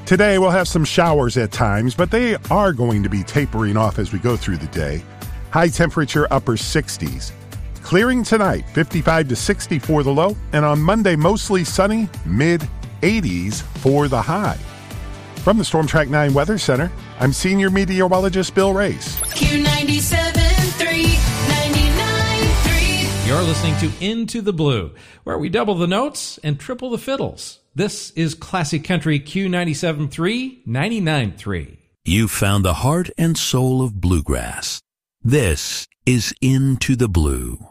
Today we'll have some showers at times, but they are going to be tapering off as we go through the day. High temperature upper 60s. Clearing tonight, 55 to 60 for the low, and on Monday mostly sunny, mid 80s for the high. From the Storm Track 9 Weather Center, I'm Senior Meteorologist Bill Race. Q97.3, 99.3. You're listening to Into the Blue, where we double the notes and triple the fiddles. This is Classic Country Q97.3, 99.3. You've found the heart and soul of bluegrass. This is Into the Blue.